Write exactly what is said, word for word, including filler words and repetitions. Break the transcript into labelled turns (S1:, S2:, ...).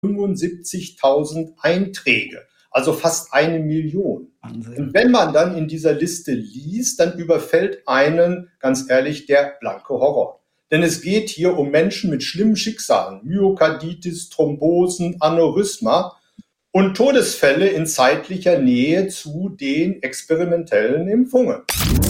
S1: fünfundsiebzigtausend Einträge, also fast eine Million.
S2: Wahnsinn.
S1: Und wenn man dann in dieser Liste liest, dann überfällt einen, ganz ehrlich, der blanke Horror. Denn es geht hier um Menschen mit schlimmen Schicksalen, Myokarditis, Thrombosen, Aneurysma und Todesfälle in zeitlicher Nähe zu den experimentellen Impfungen.